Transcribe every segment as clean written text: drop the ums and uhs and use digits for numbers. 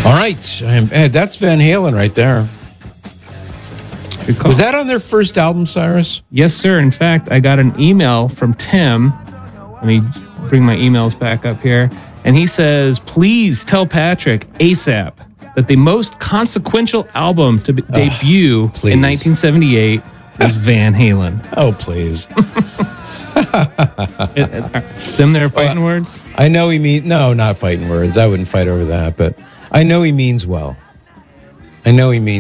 All right. That's Van Halen right there. Was that on their first album, Cyrus? Yes, sir. In fact, I got an email from Tim. Let me bring my emails back up here. And he says, please tell Patrick ASAP that the most consequential album to debut in 1978 is Van Halen. Oh, please. Them there fighting words? I know he means... No, not fighting words. I wouldn't fight over that, but I know he means well. I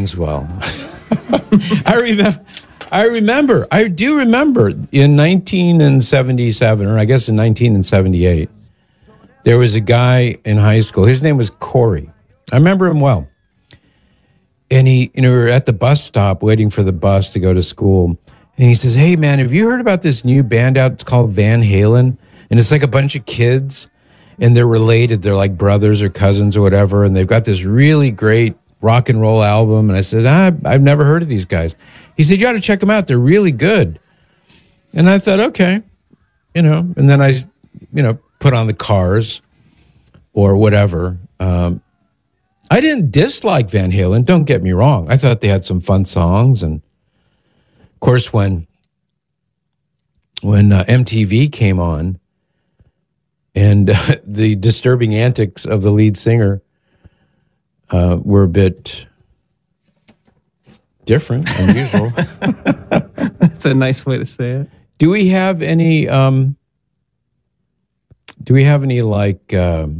do remember in 1977, or I guess in 1978, there was a guy in high school. His name was Corey. I remember him well. And we were at the bus stop waiting for the bus to go to school. And he says, hey, man, have you heard about this new band out? It's called Van Halen. And it's like a bunch of kids, and they're related. They're like brothers or cousins or whatever. And they've got this really great rock and roll album. And I said, I've never heard of these guys. He said, you ought to check them out. They're really good. And I thought, okay, and then I, put on the Cars or whatever. I didn't dislike Van Halen. Don't get me wrong. I thought they had some fun songs. And of course, when MTV came on and the disturbing antics of the lead singer were a bit different, unusual. That's a nice way to say it. Do we have any like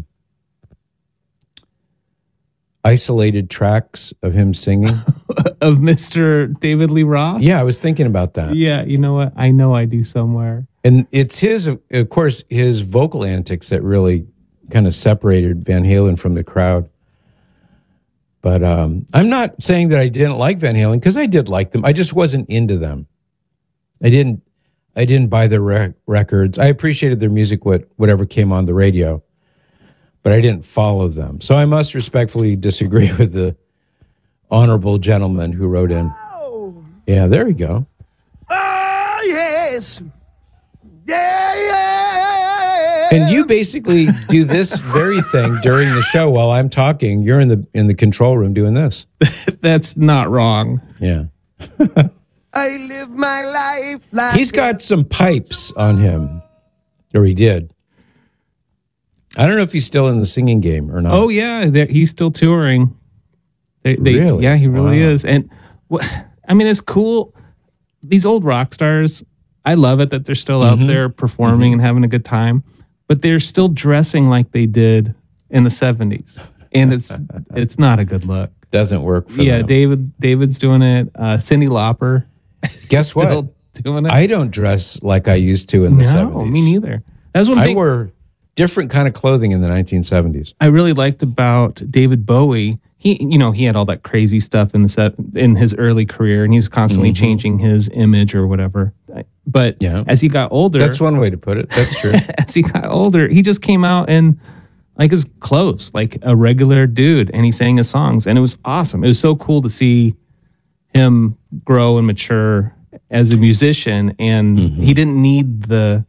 isolated tracks of him singing? Of Mr. David Lee Roth? Yeah, I was thinking about that. Yeah, you know what? I know I do somewhere. And it's of course, his vocal antics that really kind of separated Van Halen from the crowd. But I'm not saying that I didn't like Van Halen, because I did like them. I just wasn't into them. I didn't buy their records. I appreciated their music, whatever came on the radio, but I didn't follow them. So I must respectfully disagree with the honorable gentleman who wrote in. Yeah, there we go. Oh, yes. Yeah. And you basically do this very thing during the show while I'm talking. You're in the control room doing this. That's not wrong. Yeah. I live my life like... He's got some pipes on him, or he did. I don't know if he's still in the singing game or not. Oh, yeah, he's still touring. Really? Yeah, he really is. And, I mean, it's cool. These old rock stars, I love it that they're still out there performing and having a good time, but they're still dressing like they did in the 70s. And it's not a good look. Doesn't work for them. David's doing it. Cyndi Lauper. Guess what? Doing it. I don't dress like I used to in the 70s. No, me neither. That's one thing. I wore different kind of clothing in the 1970s. I really liked about David Bowie. He had all that crazy stuff in his early career, and he was constantly changing his image or whatever. But as he got older, that's one way to put it. That's true. As he got older, he just came out in like his clothes, like a regular dude, and he sang his songs, and it was awesome. It was so cool to see him grow and mature as a musician, and he didn't need the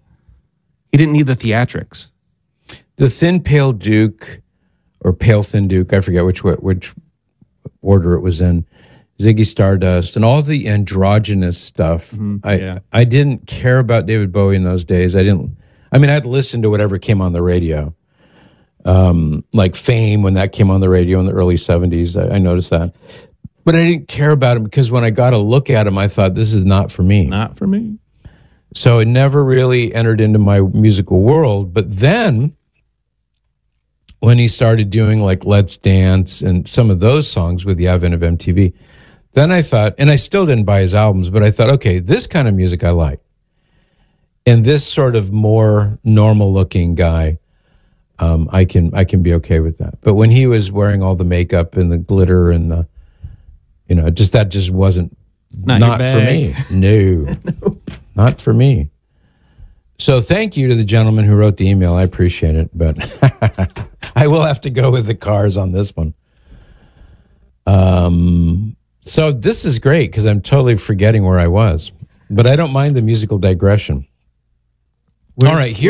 theatrics. The Thin Pale Duke, or Pale Thin Duke, I forget which order it was in, Ziggy Stardust, and all the androgynous stuff. I didn't care about David Bowie in those days. I'd listen to whatever came on the radio. Like Fame, when that came on the radio in the early 70s, I noticed that. But I didn't care about him, because when I got a look at him, I thought, this is not for me. Not for me. So it never really entered into my musical world. But then, when he started doing like Let's Dance and some of those songs with the advent of MTV, then I thought, and I still didn't buy his albums, but I thought, okay, this kind of music I like. And this sort of more normal looking guy, I can be okay with that. But when he was wearing all the makeup and the glitter and the, that just wasn't not for me. No, not for me. So thank you to the gentleman who wrote the email. I appreciate it, but I will have to go with the Cars on this one. So this is great, because I'm totally forgetting where I was, but I don't mind the musical digression. All right, here.